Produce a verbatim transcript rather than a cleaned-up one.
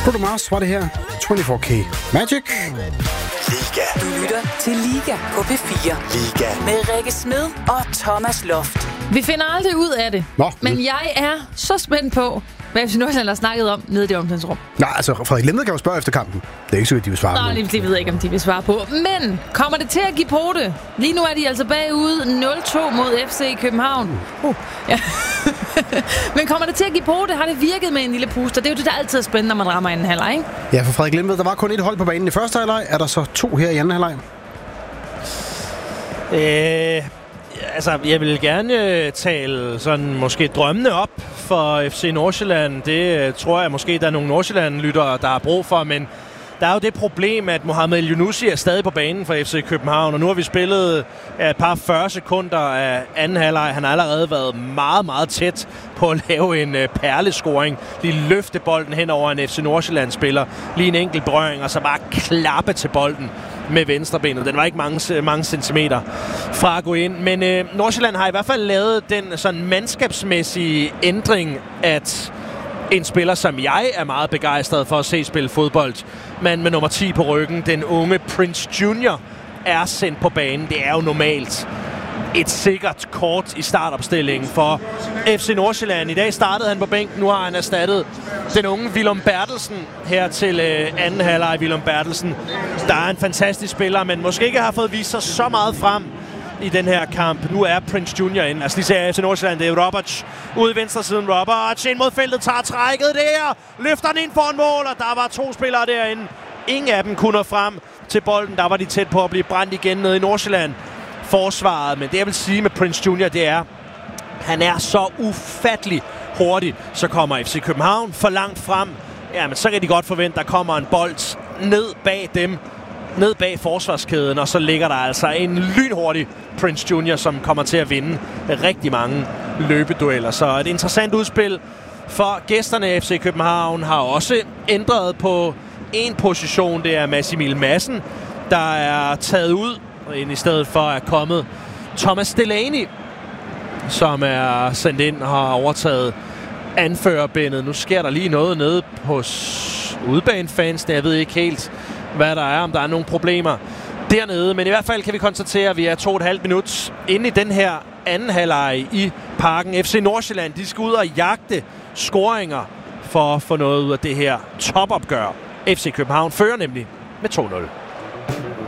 Bruno Mars var det her. fireogtyve K Magic. Liga. Du lytter til Liga på P fire. Liga. Med Rikke Smed og Thomas Loft. Vi finder aldrig ud af det. Nå, men jeg er så spændt på, hvad F C Nordsjælland har snakket om nede i det omklædningsrum. Nej, altså Frederik Lemmed kan jo spørge efter kampen. Det er ikke så, at de vil svare. Nå, lige det ved jeg ikke, om de vil svare på. Men kommer det til at give pote? Lige nu er de altså bagud nul to mod F C København. Uh, ja. Men kommer det til at give pote? Har det virket med en lille puster? Det er jo det, der altid er spændende, når man rammer anden halvleg, ikke? Ja, for Frederik Lemmed, der var kun et hold på banen i første halvleg. Er der så to her i anden halvleg? Øh, altså, jeg vil gerne tale sådan måske drømmene op for F C Nordsjælland. Det tror jeg måske, der er nogle Nordsjælland-lyttere, der har brug for, men der er jo det problem, at Mohamed El-Yunusi er stadig på banen for F C København, og nu har vi spillet et par fyrre sekunder af anden halvleg. Han har allerede været meget, meget tæt på at lave en uh, perlescoring. Lige løfte bolden hen over en F C Nordsjælland-spiller. Lige en enkelt berøring, og så bare klappe til bolden med venstrebenet. Den var ikke mange, mange centimeter fra at gå ind. Men uh, Nordsjælland har i hvert fald lavet den sådan mandskabsmæssige ændring, at en spiller, som jeg er meget begejstret for at se spille fodbold, men med nummer ti på ryggen, den unge Prince Junior, er sendt på banen. Det er jo normalt et sikkert kort i startopstillingen for F C Nordsjælland. I dag startede han på bænken, nu har han erstattet den unge Willum Bertelsen her til øh, anden halvleg. Willum Bertelsen, der er en fantastisk spiller, men måske ikke har fået vist sig så meget frem i den her kamp. Nu er Prince Junior inde. Altså lige ser F C Nordsjælland, det er Roberts ude i venstre siden. Roberts ind mod feltet, tager trækket der. Løfter den ind for en mål, og der var to spillere derinde. Ingen af dem kunne nå frem til bolden. Der var de tæt på at blive brændt igen nede i Nordsjælland forsvaret. Men det jeg vil sige med Prince Junior, det er, han er så ufattelig hurtig. Så kommer F C København for langt frem. Jamen, så kan de godt forvente, der kommer en bold ned bag dem. Ned bag forsvarskæden, og så ligger der altså en lynhurtig Prince Junior, som kommer til at vinde rigtig mange løbedueller. Så et interessant udspil for gæsterne. F C København har også ændret på en position. Det er Mads Emil Madsen, der er taget ud, ind i stedet for at komme Thomas Delaney, som er sendt ind og har overtaget anførerbindet. Nu sker der lige noget nede hos udbanefans. Jeg ved ikke helt, hvad der er, om der er nogle problemer dernede. Men i hvert fald kan vi konstatere, at vi er to og et halvt minut inde i den her anden halvleg i Parken. F C Nordsjælland, de skal ud og jagte scoringer for at få noget ud af det her topopgør. F C København fører nemlig med to nul.